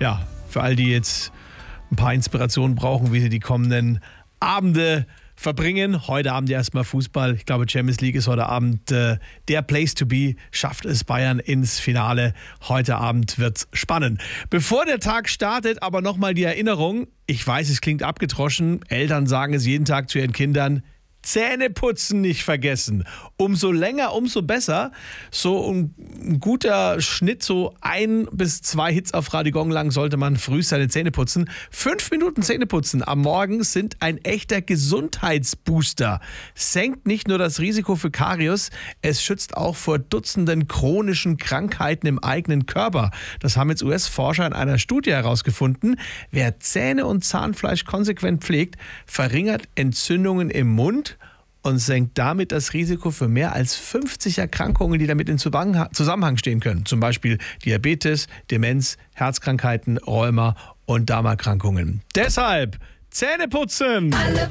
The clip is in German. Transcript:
ja, für all die jetzt ein paar Inspirationen brauchen, wie sie die kommenden Abende verbringen. Heute Abend erstmal Fußball. Ich glaube, Champions League ist heute Abend der Place to be. Schafft es Bayern ins Finale. Heute Abend wird's spannend. Bevor der Tag startet, aber nochmal die Erinnerung. Ich weiß, es klingt abgedroschen. Eltern sagen es jeden Tag zu ihren Kindern. Zähneputzen nicht vergessen. Umso länger, umso besser. So ein guter Schnitt, so 1 bis 2 Hits auf Radio Gong lang sollte man früh seine Zähne putzen. 5 Minuten Zähneputzen am Morgen sind ein echter Gesundheitsbooster. Senkt nicht nur das Risiko für Karies, es schützt auch vor Dutzenden chronischen Krankheiten im eigenen Körper. Das haben jetzt US-Forscher in einer Studie herausgefunden. Wer Zähne und Zahnfleisch konsequent pflegt, verringert Entzündungen im Mund und senkt damit das Risiko für mehr als 50 Erkrankungen, die damit in Zusammenhang stehen können. Zum Beispiel Diabetes, Demenz, Herzkrankheiten, Rheuma und Darmerkrankungen. Deshalb Zähne putzen! Alle